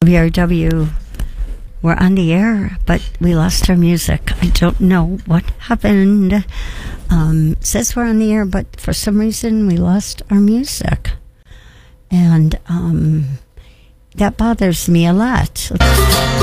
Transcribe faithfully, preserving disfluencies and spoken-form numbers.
W R W. We're on the air, but we lost our music. I don't know what happened. Um, it says we're on the air, but for some reason we lost our music. And um, that bothers me a lot.